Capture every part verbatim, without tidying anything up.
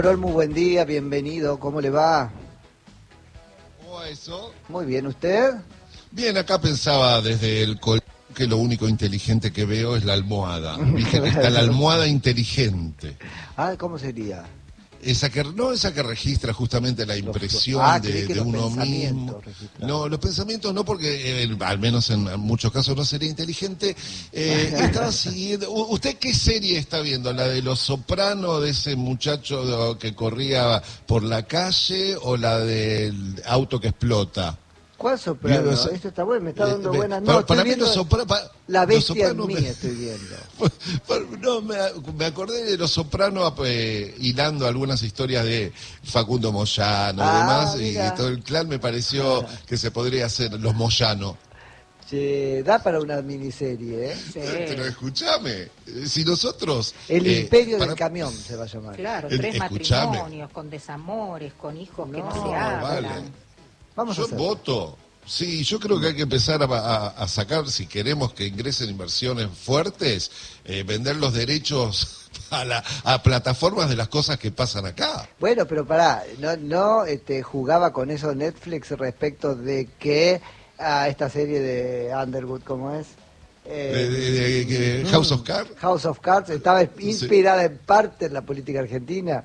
Carol, muy buen día, bienvenido, ¿cómo le va? ¿Cómo va eso? Muy bien, ¿usted? Bien, acá pensaba desde el colegio que lo único inteligente que veo es la almohada. Viste que está la almohada inteligente. Ah, ¿cómo sería? Esa que, no esa que registra justamente la impresión ah, de, de uno mismo. Registrados. No, los pensamientos no, porque eh, al menos en muchos casos no sería inteligente. Eh, estaba siguiendo. ¿Usted qué serie está viendo? ¿La de Los Sopranos, de ese muchacho que corría por la calle, o la del auto que explota? ¿Cuál Soprano? Esto está bueno, me está dando eh, buenas notas. No, Para, para viendo mí los Sopranos... Pa, La bestia en mí me, estoy viendo. No, me, me acordé de Los Sopranos eh, hilando algunas historias de Facundo Moyano ah, y demás, mira. y todo el clan me pareció que se podría hacer Los Moyano. Se da para una miniserie, ¿eh? Sí. Pero escúchame, si nosotros... El eh, imperio para... del camión se va a llamar. Claro, el, tres escuchame. matrimonios, con desamores, con hijos que no, no se hablan. Vale. Vamos Yo a hacer. voto. Sí, yo creo que hay que empezar a, a, a sacar, si queremos que ingresen inversiones fuertes, eh, vender los derechos a, la, a plataformas de las cosas que pasan acá. Bueno, pero pará, no, no este, jugaba con eso Netflix respecto de que a esta serie de Underwood, ¿cómo es? Eh, de, de, de, de House of Cards. House of Cards estaba inspirada sí. en parte en la política argentina.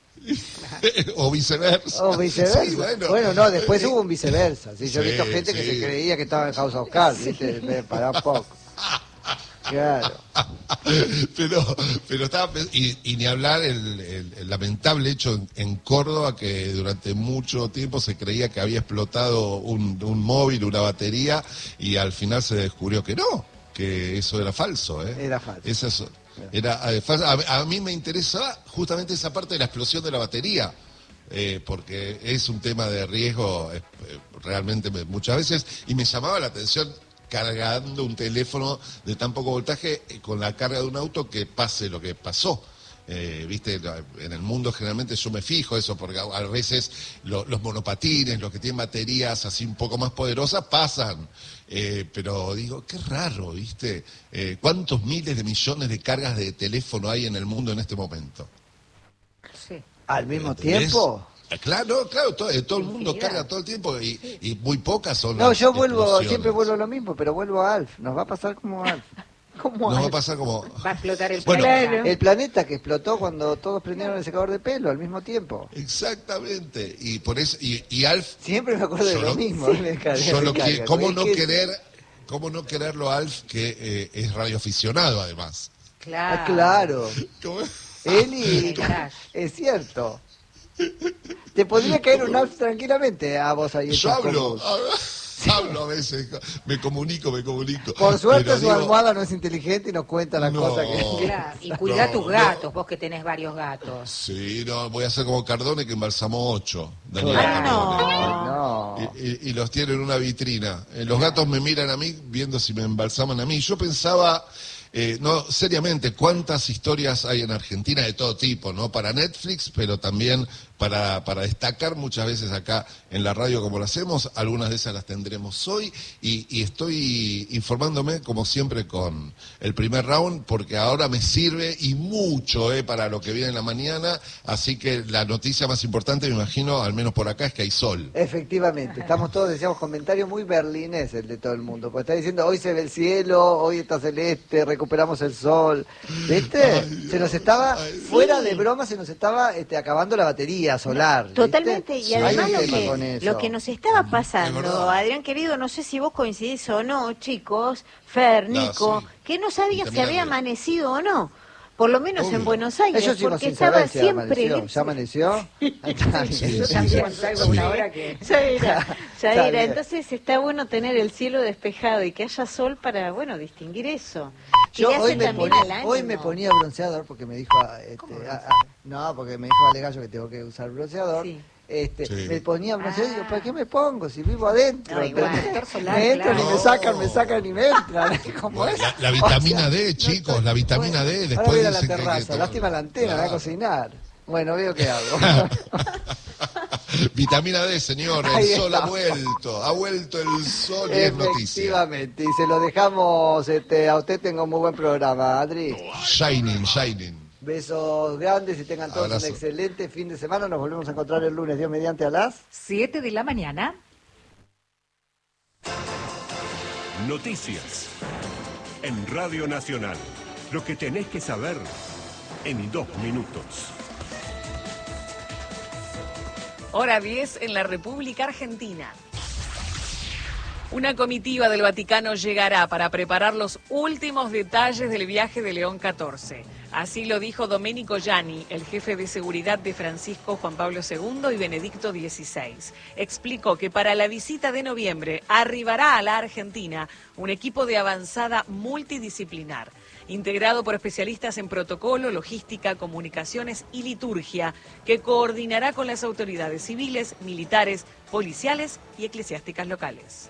o viceversa. O viceversa. Sí, bueno. bueno, no, después hubo un viceversa. ¿sí? Yo sí, he visto gente sí. que se creía que estaba en House of Cards, ¿viste? Para un poco. Claro. Pero, pero estaba, y, y ni hablar el, el, el lamentable hecho en, en Córdoba, que durante mucho tiempo se creía que había explotado un, un móvil, una batería, y al final se descubrió que no, que eso era falso. ¿eh? Era falso. Eso es, Era, a, a mí me interesa justamente esa parte de la explosión de la batería, eh, porque es un tema de riesgo eh, realmente muchas veces, y me llamaba la atención cargando un teléfono de tan poco voltaje eh, con la carga de un auto que pase lo que pasó. Eh, viste, en el mundo generalmente yo me fijo eso, porque a, a veces lo, los monopatines, los que tienen baterías así un poco más poderosas, pasan. Eh, pero digo, qué raro, ¿viste? Eh, ¿Cuántos miles de millones de cargas de teléfono hay en el mundo en este momento? Sí. ¿Al mismo ¿Entendés? tiempo? Claro, claro, todo, todo el mundo carga todo el tiempo y, sí. y muy pocas son No, las yo vuelvo, explosiones. siempre vuelvo a lo mismo, pero vuelvo a Alf. Nos va a pasar como Alf. ¿Cómo Nos Alf? va a pasar como... Va a explotar el bueno, planeta. El planeta que explotó cuando todos prendieron el secador de pelo al mismo tiempo. Exactamente. Y por eso y, y Alf... Siempre me acuerdo de lo, lo mismo. Sí. Me carga, yo me lo que, ¿Cómo no que... querer... ¿Cómo no quererlo a Alf, que eh, es radioaficionado además? Claro. Ah, claro. Eli, es cierto. Te podría caer un Alf tranquilamente a vos ahí. Yo hablo, hablo a veces, me comunico, me comunico. Por suerte pero su digo, almohada no es inteligente y nos cuenta las no, cosas que... Claro, y cuida no, tus gatos, no. vos que tenés varios gatos. Sí, no, voy a hacer como Cardone, que embalsamó ocho. Daniel ah, Cardone. No. Y, y, y los tiene en una vitrina. Eh, los gatos me miran a mí viendo si me embalsaman a mí. Yo pensaba... Eh, no, seriamente, ¿cuántas historias hay en Argentina de todo tipo, no? Para Netflix, pero también para, para destacar muchas veces acá en la radio como lo hacemos. Algunas de esas las tendremos hoy y, y estoy informándome, como siempre, con el primer round, porque ahora me sirve y mucho eh, para lo que viene en la mañana. Así que la noticia más importante, me imagino, al menos por acá, es que hay sol. Efectivamente, estamos todos, decíamos, comentarios muy berlinés el de todo el mundo, porque está diciendo, hoy se ve el cielo, hoy está celeste, recuperamos el sol, ¿viste? Ay, se nos estaba, ay, fuera sí. de broma, se nos estaba este, acabando la batería solar. ¿viste? Totalmente, y además sí. lo, que, lo que nos estaba pasando, Adrián querido, no sé si vos coincidís o no, chicos, Fer, Nico, no, sí. que no sabía si había amanecido o no. Por lo menos Obvio. en Buenos Aires, Ellos porque estaba si siempre... Amaneció. ¿Ya amaneció? Sí, sí, yo también salgo una hora que... Ya era, ya era. Entonces está bueno tener el cielo despejado y que haya sol para, bueno, distinguir eso. Yo hoy me, ponía, hoy me ponía bronceador porque me dijo... Este, a, a, no, porque me dijo Ale Gallo que tengo que usar bronceador. Sí. Este, sí. Me ponía bronceador ah. y digo, ¿para qué me pongo? Si vivo adentro. No, igual, me, solar, me entran claro. y me sacan, me sacan y me entran. ¿Cómo es? La, la vitamina o sea, D, chicos, no, la vitamina bueno, D. Después ahora voy a la dicen terraza, que, que lástima la antena, claro. voy a cocinar. Bueno, veo qué hago. Vitamina D, señor, el Ahí sol está. ha vuelto, ha vuelto el sol y es noticia. Efectivamente, y se lo dejamos este, a usted, tengo muy buen programa, Adri. Shining, shining. Besos grandes y tengan todos Abrazo. Un excelente fin de semana. Nos volvemos a encontrar el lunes, Dios mediante, a las siete de la mañana. Noticias en Radio Nacional. Lo que tenés que saber en dos minutos. Hora diez en la República Argentina. Una comitiva del Vaticano llegará para preparar los últimos detalles del viaje de León catorce. Así lo dijo Domenico Gianni, el jefe de seguridad de Francisco Juan Pablo segundo y Benedicto dieciséis. Explicó que para la visita de noviembre arribará a la Argentina un equipo de avanzada multidisciplinar, integrado por especialistas en protocolo, logística, comunicaciones y liturgia, que coordinará con las autoridades civiles, militares, policiales y eclesiásticas locales.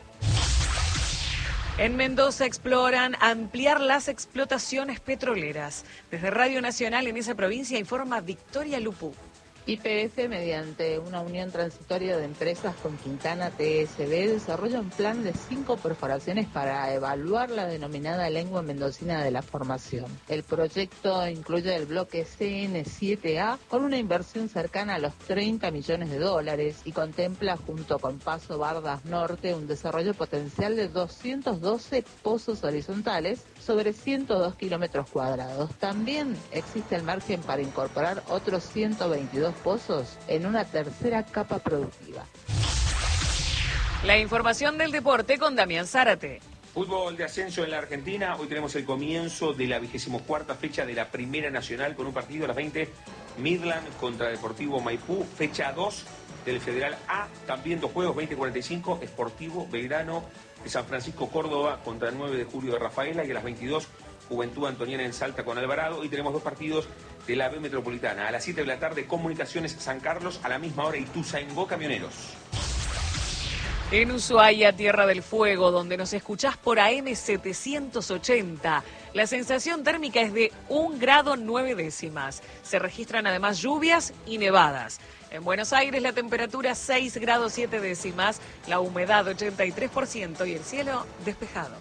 En Mendoza exploran ampliar las explotaciones petroleras. Desde Radio Nacional en esa provincia informa Victoria Lupú. Y P F, mediante una unión transitoria de empresas con Quintana T S B, desarrolla un plan de cinco perforaciones para evaluar la denominada lengua mendocina de la formación. El proyecto incluye el bloque C N siete A con una inversión cercana a los treinta millones de dólares y contempla, junto con Paso Bardas Norte, un desarrollo potencial de doscientos doce pozos horizontales sobre ciento dos kilómetros cuadrados. También existe el margen para incorporar otros ciento veintidós pozos en una tercera capa productiva. La información del deporte con Damián Zárate. Fútbol de ascenso en la Argentina. Hoy tenemos el comienzo de la vigésima cuarta fecha de la Primera Nacional con un partido a las veinte. Midland contra Deportivo Maipú. Fecha dos del Federal A. También dos juegos, veinte cuarenta y cinco. Sportivo Belgrano de San Francisco Córdoba contra el nueve de julio de Rafaela. Y a las veintidós, Juventud Antoniana en Salta con Alvarado. Y tenemos dos partidos de la B Metropolitana. A las siete de la tarde, Comunicaciones San Carlos. A la misma hora, Ituzaingó Camioneros. En Ushuaia, Tierra del Fuego, donde nos escuchás por A M setecientos ochenta, la sensación térmica es de un grado nueve décimas. Se registran además lluvias y nevadas. En Buenos Aires la temperatura seis grados siete décimas, la humedad ochenta y tres por ciento y el cielo despejado.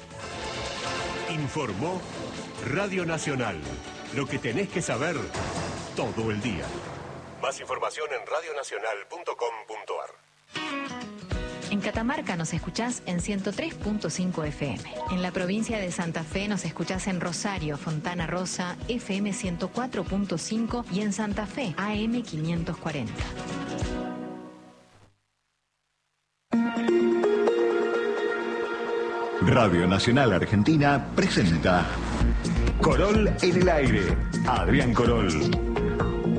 Informó Radio Nacional. Lo que tenés que saber todo el día. Más información en radio nacional punto com punto a r. En Catamarca nos escuchás en ciento tres punto cinco F M. En la provincia de Santa Fe nos escuchás en Rosario, Fontana Rosa, F M ciento cuatro punto cinco y en Santa Fe, A M quinientos cuarenta. Radio Nacional Argentina presenta Corol en el aire. Adrián Corol.